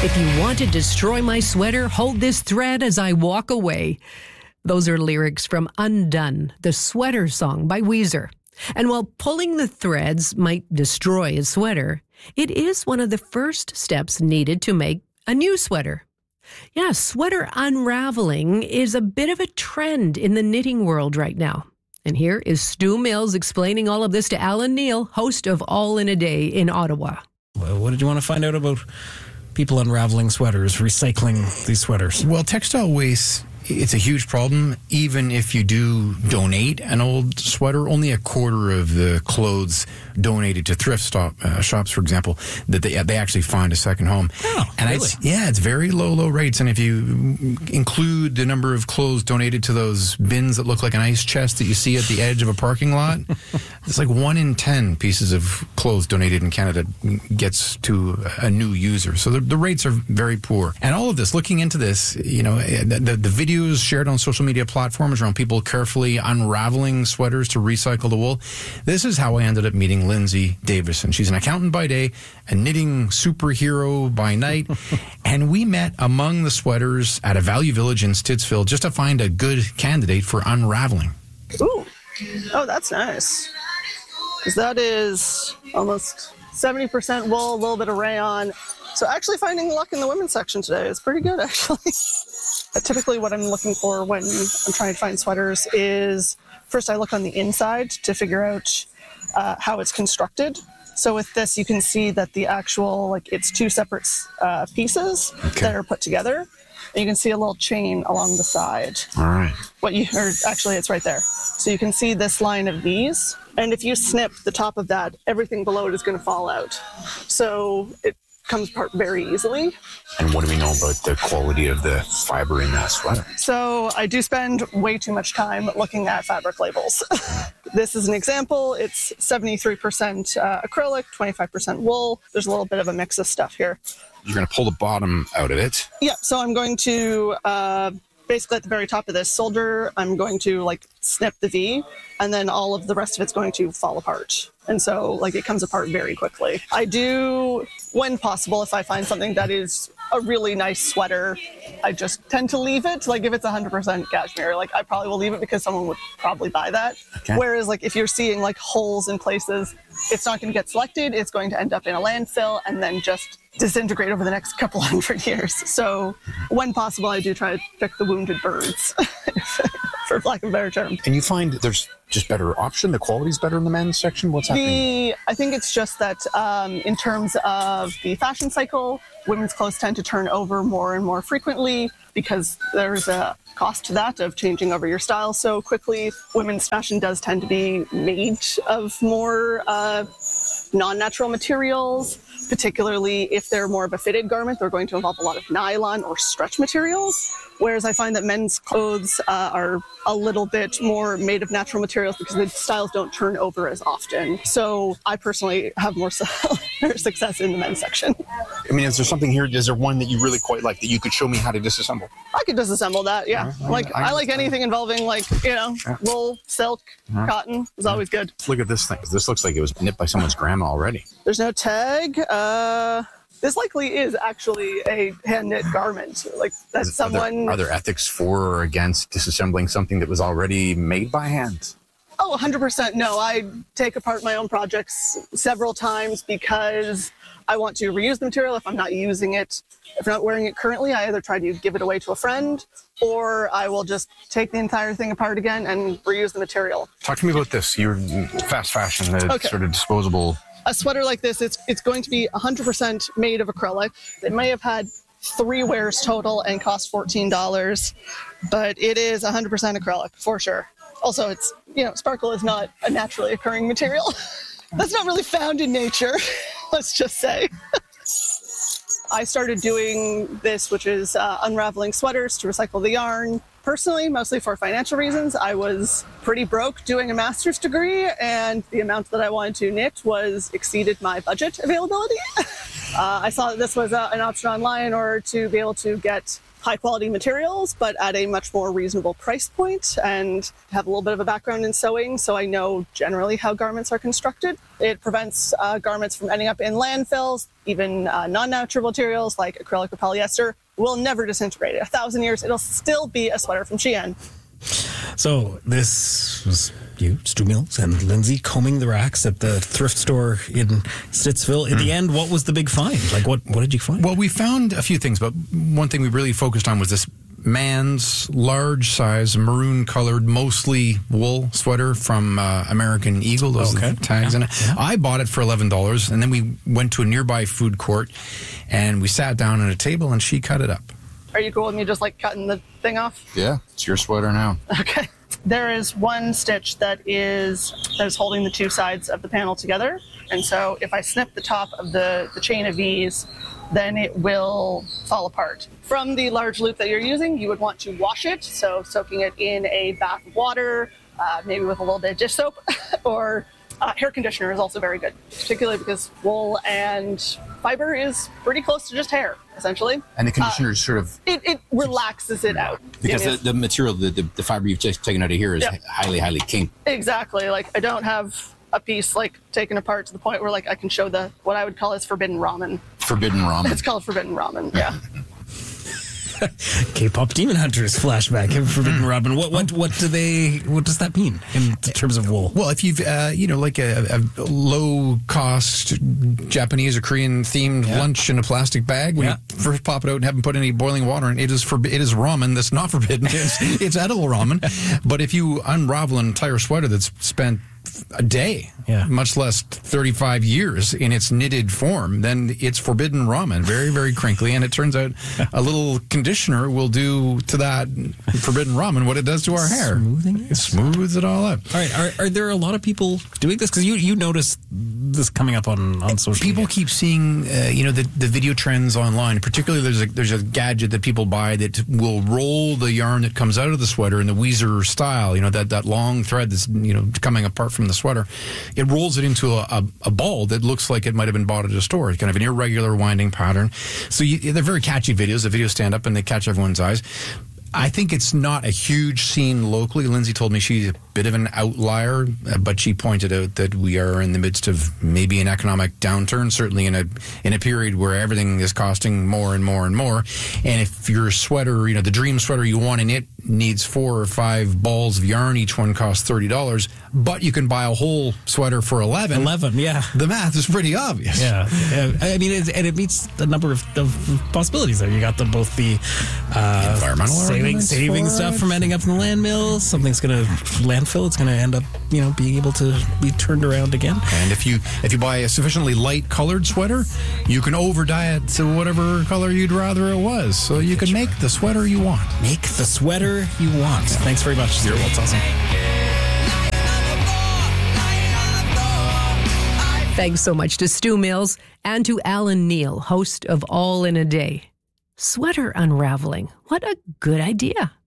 If you want to destroy my sweater, hold this thread as I walk away. Those are lyrics from Undone, the sweater song by Weezer. And while pulling the threads might destroy a sweater, it is one of the first steps needed to make a new sweater. Yeah, sweater unraveling is a bit of a trend in the knitting world right now. And here is Stu Mills explaining all of this to Alan Neal, host of All in a Day in Ottawa. Well, what did you want to find out about people unraveling sweaters, recycling these sweaters? Well, textile waste, it's a huge problem. Even if you do donate an old sweater, only a quarter of the clothes donated to thrift shops, for example, that they actually find a second home. Oh, and really? It's very low rates. And if you include the number of clothes donated to those bins that look like an ice chest that you see at the edge of a parking lot, it's like 1 in 10 pieces of clothes donated in Canada gets to a new user. So the rates are very poor. And all of this, looking into this, the videos shared on social media platforms around people carefully unraveling sweaters to recycle the wool. This is how I ended up meeting Lindsay Davison. She's an accountant by day, a knitting superhero by night, and we met among the sweaters at a Value Village in Stittsville just to find a good candidate for unraveling. Ooh, oh, that's nice. Because that is almost 70% wool, a little bit of rayon. So actually finding luck in the women's section today is pretty good, actually. Typically what I'm looking for when I'm trying to find sweaters is, first I look on the inside to figure out how it's constructed. So with this, you can see that the actual, it's two separate pieces that are put together. And you can see a little chain along the side. All right. Actually, it's right there. So you can see this line of these. And if you snip the top of that, everything below it is going to fall out. So it comes apart very easily. And what do we know about the quality of the fiber in that sweater? So I do spend way too much time looking at fabric labels. This is an example. It's 73% acrylic, 25% wool. There's a little bit of a mix of stuff here. You're going to pull the bottom out of it. Yeah, so I'm going to basically at the very top of this solder, I'm going to snip the V, and then all of the rest of it's going to fall apart. And so it comes apart very quickly. I do, when possible, if I find something that is a really nice sweater, I just tend to leave it. If it's 100% cashmere, I probably will leave it because someone would probably buy that. Okay. Whereas if you're seeing holes in places, it's not going to get selected. It's going to end up in a landfill and then just disintegrate over the next couple hundred years. So when possible, I do try to pick the wounded birds, for lack of a better term. And you find there's just better option? The quality's better in the men's section? What's happening? I think it's just that in terms of the fashion cycle, women's clothes tend to turn over more and more frequently because there's a cost to that of changing over your style so quickly. Women's fashion does tend to be made of more non-natural materials, particularly if they're more of a fitted garment, they're going to involve a lot of nylon or stretch materials. Whereas I find that men's clothes are a little bit more made of natural materials because the styles don't turn over as often. So I personally have more success in the men's section. I mean, is there something here, is there one that you really quite like that you could show me how to disassemble? I could disassemble that, yeah. I like anything involving wool, silk, cotton is always good. Look at this thing. This looks like it was knit by someone's grandma already. There's no tag. This likely is actually a hand-knit garment. Are there ethics for or against disassembling something that was already made by hand? Oh, 100%. No, I take apart my own projects several times because I want to reuse the material if I'm not using it. If I'm not wearing it currently, I either try to give it away to a friend or I will just take the entire thing apart again and reuse the material. Talk to me about this. You're fast fashion, sort of disposable. A sweater like this, it's going to be 100% made of acrylic. It may have had 3 wears total and cost $14, but it is 100% acrylic for sure. Also, it's, sparkle is not a naturally occurring material. That's not really found in nature, let's just say. I started doing this, which is unraveling sweaters to recycle the yarn. Personally, mostly for financial reasons. I was pretty broke doing a master's degree, and the amount that I wanted to knit exceeded my budget availability. I saw that this was an option online in order to be able to get high quality materials, but at a much more reasonable price point, and have a little bit of a background in sewing, so I know generally how garments are constructed. It prevents garments from ending up in landfills. Even non-natural materials like acrylic or polyester will never disintegrate. 1,000 years, it'll still be a sweater from Shein. So this was you, Stu Mills, and Lindsay combing the racks at the thrift store in Stittsville. In the end, what was the big find? Like, what did you find? Well, we found a few things, but one thing we really focused on was this man's large size, maroon colored, mostly wool sweater from American Eagle. Those are the tags in it. Yeah. I bought it for $11, and then we went to a nearby food court, and we sat down at a table, and she cut it up. Are you cool with me just like cutting the thing off? Yeah, it's your sweater now. Okay. There is one stitch that is holding the two sides of the panel together. And so if I snip the top of the chain of V's, then it will fall apart. From the large loop that you're using, you would want to wash it. So soaking it in a bath of water, maybe with a little bit of dish soap, or hair conditioner is also very good, particularly because wool and fiber is pretty close to just hair, essentially. And the conditioner is sort of... It relaxes it out. Because the material, the fiber you've just taken out of here is highly, highly kink. Exactly. Like, I don't have a piece, like, taken apart to the point where, like, I can show what I would call as forbidden ramen. Forbidden ramen. It's called forbidden ramen, yeah. K-pop Demon Hunters flashback. Forbidden Ramen. What does that mean in terms of wool? Well, if you've like a low cost Japanese or Korean themed lunch in a plastic bag, when you first pop it out and haven't put any boiling water in, it is ramen that's not forbidden. It's edible ramen. But if you unravel an entire sweater that's spent a day, much less 35 years in its knitted form, then it's forbidden ramen. Very, very crinkly. And it turns out a little conditioner will do to that forbidden ramen what it does to our hair. Smoothing it smooths it all out. All right. Are there a lot of people doing this? Because you noticed this coming up on social media. People keep seeing, the video trends online. Particularly, there's a gadget that people buy that will roll the yarn that comes out of the sweater in the Weezer style. That long thread that's coming apart from the sweater. It rolls it into a ball that looks like it might have been bought at a store. It's kind of an irregular winding pattern. So they're very catchy videos. The videos stand up and they catch everyone's eyes. I think it's not a huge scene locally. Lindsay told me she's a bit of an outlier, but she pointed out that we are in the midst of maybe an economic downturn, certainly in a period where everything is costing more and more and more. And if your sweater, the dream sweater you want in it, needs 4 or 5 balls of yarn, each one costs $30, but you can buy a whole sweater for $11. The math is pretty obvious. I mean, it meets a number of possibilities there. You got both the environmental saving stuff from ending up in the landfill. Something's going to landfill. It's going to end up, being able to be turned around again. And if you buy a sufficiently light colored sweater, you can over dye it to whatever color you'd rather it was. So you can make the sweater you want. Make the sweater you want. Thanks very much. You're welcome. Awesome. Thanks so much to Stu Mills and to Alan Neal, host of All in a Day. Sweater unraveling. What a good idea.